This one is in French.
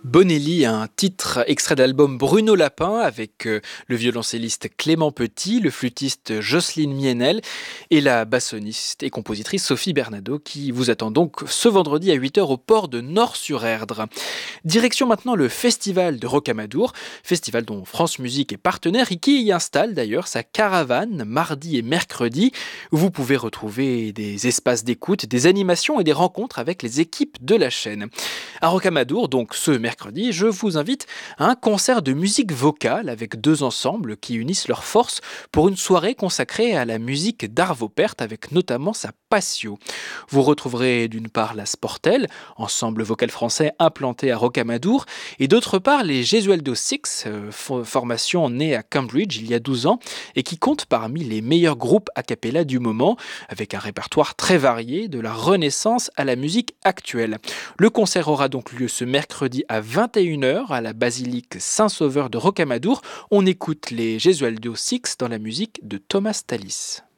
Bonelli, un titre extrait de l'album Bruno Lapin avec le violoncelliste Clément Petit, le flûtiste Jocelyne Mienel et la bassoniste et compositrice Sophie Bernado qui vous attend donc ce vendredi à 8h au port de Nord-sur-Erdre. Direction maintenant le festival de Rocamadour, festival dont France Musique est partenaire et qui y installe d'ailleurs sa caravane mardi et mercredi où vous pouvez retrouver des espaces d'écoute, des animations et des rencontres avec les équipes de la chaîne. À Rocamadour, donc ce mercredi, je vous invite à un concert de musique vocale avec deux ensembles qui unissent leurs forces pour une soirée consacrée à la musique d'Arvo Pärt avec notamment sa Passio. Vous retrouverez d'une part la Sportel, ensemble vocal français implanté à Rocamadour, et d'autre part les Gesualdo Six, formation née à Cambridge il y a 12 ans et qui compte parmi les meilleurs groupes a cappella du moment, avec un répertoire très varié de la Renaissance à la musique actuelle. Le concert aura donc lieu ce mercredi à 21h à la basilique Saint-Sauveur de Rocamadour. On écoute les Gesualdo Six dans la musique de Thomas Tallis.